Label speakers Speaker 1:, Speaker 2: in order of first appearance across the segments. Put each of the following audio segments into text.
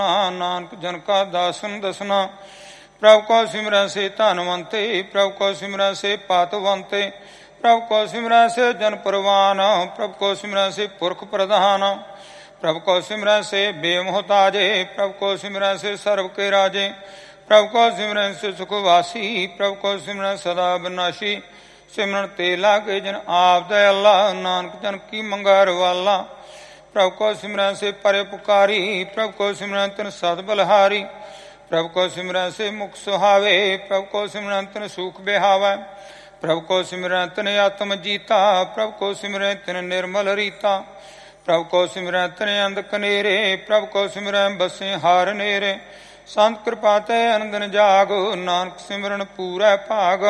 Speaker 1: नानक जन का दासन दसना। प्रभु को सिमरन से धनवंते, प्रभु को सिमरन से पातवंते, प्रभु को सिमरन से जन परवान, प्रभु को सिमरन से पुरख प्रधान, प्रभु को सिमरन से बेमोहताजे, प्रभु को सिमरन से सर्व के राजे, प्रभु को सिमरन से सुखवासी, प्रभु को सिमरन सदा विनाशी। सिमरन ते लागे जन आप दयाला, नानक जन की मंगार वाला। प्रभु को सिमरन से परे पुकारी, प्रभु को सिमरन तन सद बलहारी, प्रभु को सिमरन से मुख सुहावे, प्रभु को सिमरन तन सुख बेहावे, प्रभु को सिमरन तन आत्म जीता, प्रभु को सिमरन तन निर्मल रीता, प्रभु को सिमरन तन अंध कनेरे, प्रभु को सिमरन बसे हार नेरे। संत कृपा ते अनंदन जाग, नानक सिमरन पूरा भाग।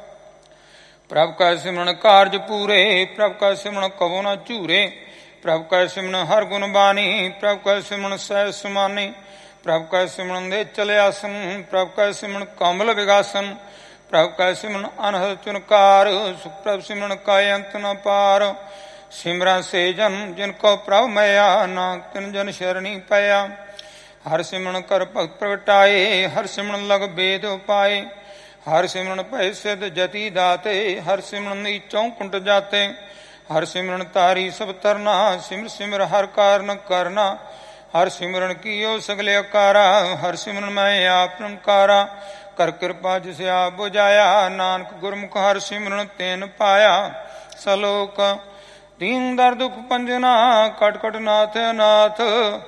Speaker 1: प्रभु का सिमरन कारज पूरे, प्रभु का सिमरन कबो न चूरे, प्रभु का सिमरन हर गुण बानी, प्रभु का सिमरन सह सुमानी, प्रभु का सिमरन दे चले आसन, प्रभु का सिमरन कमल विगासन, प्रभु का सिमरन अनहद चुनकार, सुख प्रभु सिमरन का अंत न पार। सिमरन से जन जिनको प्रभु मैया, नानक तिन जन शरणी पाया। हर सिमरन कर भक्त प्रगटाए, हर सिमरन लग बेद पाए, हर सिमरन भय सिद्ध जति दाते, हर सिमरन नीचों कुंट जाते, हर सिमरन तारी सब तरना, सिमर सिमर हर कारण करना, हर सिमरन कियो सगले अकारा, हर सिमरन मैं आप नमकारा। कर कृपा जिसे आप बुझाया, नानक गुरमुख हर सिमरन तेन पाया। सलोक दीन दर दुख पंजना, कट कट नाथ अनाथ,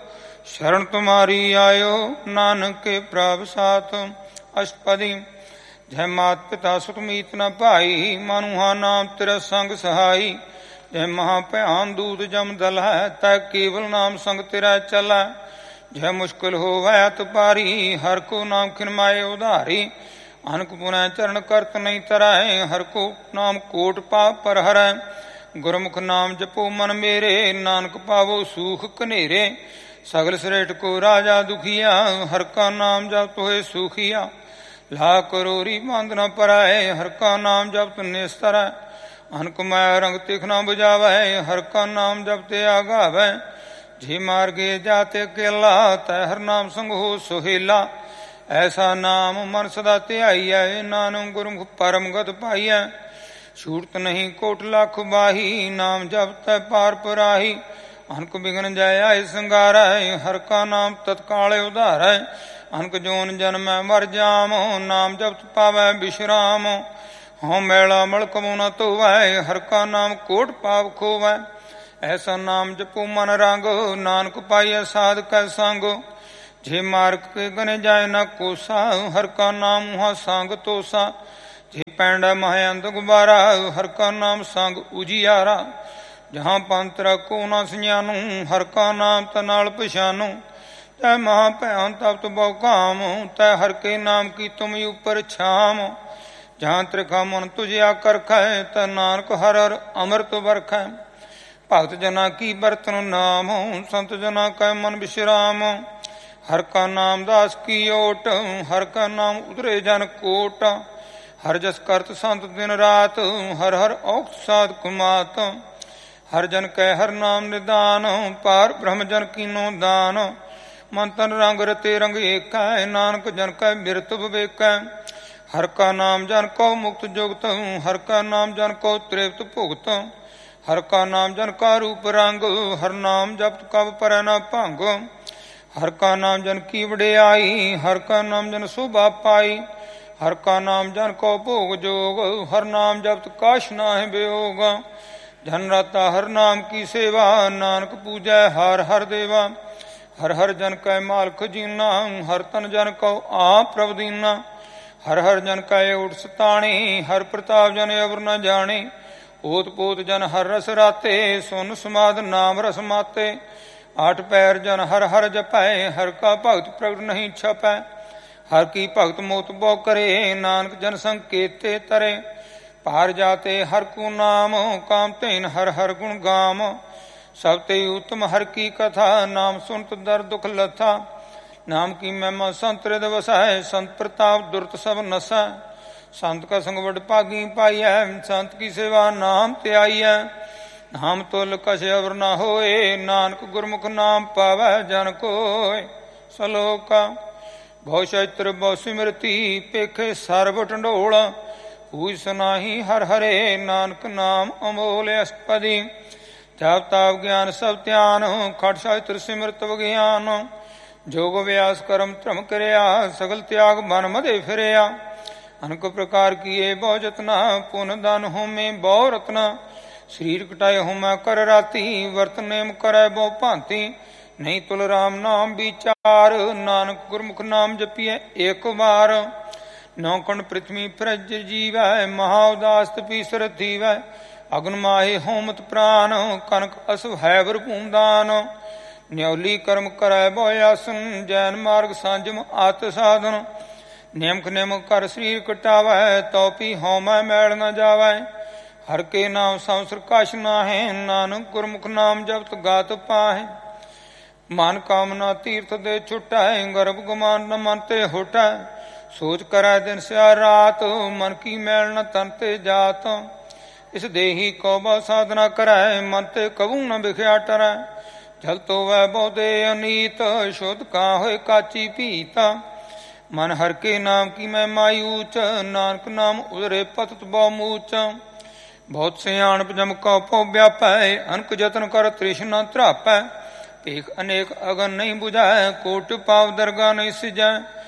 Speaker 1: शरण तुम्हारी आयो, नानक के प्रभ साथ। अष्टपदी। जय मात पिता सुत मीत न भाई, मनुहा नाम तेरा संग सहाई। जय महाभयान दूत जम दल है, तय केवल नाम संग तेरा चला। जय मुश्किल हो वह तुपारी, हर को नाम खिनमाए उधारी। अनक पुनः चरण करत नहीं तराय, हर को नाम कोट पाप पर हरै। गुरमुख नाम जपो मन मेरे, नानक पावो सूख कनेरे। सगल श्रेष्ठ को राजा दुखिया, हर का नाम जप तोहे सूखिया। लाख करोरी बांध न पराए, हर का नाम जप तो निस्तरै। अनक मैं रंग तिख न बुझावै, हर का नाम जप ते आगावै। जी मार्गे जाते अकेला, तै हर नाम संग हो सुहेला। ऐसा नाम मन सदा ध्याइयै, नानक गुरमुख परम गत पाइयै। छूटत नहीं कोट लाख बाही, नाम जप तै पार पराही। अनक बिघन जय आय संगारै, हर का नाम तत्काल उधारै। अनक जोन जन्म मर जाम, नाम जप पावै विश्राम। हों मैला मल कबो न धोवै, हर का नाम कोट पाप खोवै। ऐसा नाम जपो मन रंग, नानक पाइयै साध कै संग। जे मार्ग के गने जाय न कोसा, हर का नाम वहाँ सांग तोसा। जे पैंडा मह अंध गुबारा, हर का नाम संग उजियारा। जहाँ पंत रखो न सियानू, हर का नाम तनाल पछानू। तै महाभयान तप्त बहु काम, तै हर के नाम की तुम ऊपर छाम। जहाँ त्रिखा मन तुझे आकर कै, तै नानक हर हर अमृत बरखै। भक्त जना की बरतन नाम, संत जना कै मन विश्राम। हर का नाम दास की ओट, हर का नाम उतरे जन कोट। हर जस करत संत दिन रात, हर हर औक्त साध कुमात। हर जन कै हर नाम निदान, पार ब्रह्म जन कीनो दान। मन तन रंग रते रंग एक, नानक जन कै बिरत विवेक। हर का नाम जन को मुक्त जुगत, हर का नाम जन को तृप्त भुगत। हर का नाम जन का रूप रंग, हर नाम जपत कब पर न भंग। हर का नाम जन की वडियाई, हर का नाम जन शोभा पाई। हर का नाम जन को भोग जोग, हर नाम जपत काश नाहि वियोग। जन राता हर नाम की सेवा, नानक पूजै हर हर देवा। हर हर जन कै माल खजीना, हर तन जन को आप प्रभु दीना। हर हर जन कै उठ सताणी, हर प्रताप जन अवर न जाने। ओत पोत जन हर रस राते, सुन समाध नाम रस माते। आठ पैर जन हर हर जपै, हर का भगत प्रगट नहीं छपै। हर की भगत मोत बो करे, नानक जन संकेते तरे। पार जाते हर को नाम, काम तेन हर हर गुण गाम। सब ते उत्तम हर की कथा, नाम सुनत दर दुख लथा। नाम की महिमा संत हृदय वसै, संत प्रताप दुरत सब नसै। संत का संग बड़ भागी पाइयै, संत की सेवा नाम ते आइयै। नाम तुल कछ अवर न होए, नानक गुरमुख नाम पावै जन कोय। ਸਲੋਕ ਬਹੁ ਚੈਤਰ ਬਹੁ ਸਿਮਰਤੀ ਪੇਖੇ ਸਰਬ ਢੰਡੋਲ ਪੂਜ ਸੁਨਾਹੀ ਹਰ ਹਰੇ ਨਾਨਕ ਨਾਮ ਅਮੋਲ ਅਸਪਦੀ ਜਪ ਤਾਪ ਗਿਆਨ ਸਭ ਧਿਆਨ ਖਟ ਸ਼ਾਸਤਰ ਸਿਮਰਤ ਵਿਗਿਆਨ ਜੋਗ ਵਿਆਸ ਕਰਮ ਧਰਮ ਕਰਿਆ ਸਗਲ ਤਿਆਗ ਬਨ ਮਦੇ ਫਿਰਿਆ ਅਨਕ ਪ੍ਰਕਾਰ ਕੀਏ ਬਹੁ ਜਤਨਾ ਪੁਨ ਦਾਨ ਹੋਮੇ ਬਹੁ ਰਤਨਾ ਸਰੀਰ ਕਟਾਏ ਹੋਮੈ ਕਰ ਰਾਤੀ ਵਰਤ ਨੇਮ ਕਰੈ ਬਹੁ ਭਾਂਤੀ ਨਹੀਂ ਤੁਲ ਰਾਮ ਨਾਮ ਵਿਚਾਰ ਨਾਨਕ ਗੁਰਮੁਖ ਨਾਮ ਜਪੀਐ ਏਕ ਵਾਰ ਨੌਕਣ ਪ੍ਰਿਥਵੀ ਪ੍ਰਜ ਜੀਵੈ ਮਹਾ ਉਦਾਸ ਤਪੀਸਰ ਥੀਵੈ ਅਗਨ ਮਾਹੇ ਹੋਮਤ ਪ੍ਰਾਨ ਕਨਕ ਅਸੁ ਹੈ ਵਰ ਭੂਮਦਾਨ ਨਿਉਲੀ ਕਰਮ ਕਰੈ ਬਹੁ ਆਸਨ ਜੈਨ ਮਾਰਗ ਸੰਜਮ ਆਤ ਸਾਧਨ ਨਿਯਮਕ ਨਿਯਮ ਕਰ ਸਰੀਰ ਕਟਾਵੈ ਤਉਪੀ ਹਉਮੈ ਮੈਲ ਨ ਜਾਵੈ ਹਰ ਕੇ ਨਾਮ ਸੰਸਰ ਕਛ ਨਾਹਿ ਨਾਨਕ ਗੁਰਮੁਖ ਨਾਮ ਜਪਤ ਗਾਤ ਪਾਹੈ ਮਨ ਕਾਮਨਾ ਤੀਰਥ ਦੇ ਛੁਟੈ ਗਰਭ ਗੁਮਾਨ ਨ ਮਨ ਤੇ ਹੋਟੈ ਸੋਚ ਕਰੈ ਦਿਨ ਸਿਆ ਰਾਤ ਮਨ ਕੀ ਮੈਲ ਨ ਤਨ ਤੇ ਜਾਤ ਇਸ ਦੇਹੀ ਕੋ ਬਹੁ ਸਾਧਨਾ ਕਰੈ ਮਨ ਤੇ ਕਬੂ ਨ ਵਿਖਿਆ ਟਰੈ ਜਲ ਤੋਵੈ ਬਹੁ ਦੇ ਅਨੀਤ ਸ਼ੁੱਧ ਕਾ ਹੋਏ ਕਾਚੀ ਭੀਤ ਮਨ ਹਰ ਕੇ ਨਾਮ ਕੀ ਮੈਂ ਮਾਯੂਚ ਨਾਨਕ ਨਾਮ ਉਦਰੇ ਪਤਤ ਬਹੁ ਮੂਚ ਬਹੁਤ ਸਿਆਣਪ ਜਮ ਕਉ ਭਉ ਵਿਆਪੈ ਅਨਕ ਜਤਨ ਕਰ ਤ੍ਰਿਸ਼ਨਾ ਧਰਾਪੈ ਭੇਖ ਅਨੇਕ ਅਗਨ ਨਹੀਂ 부ਝੈ ਕੋਟ ਪਾਵ ਦਰਗਾ ਨਹੀਂ ਸਿਜੈ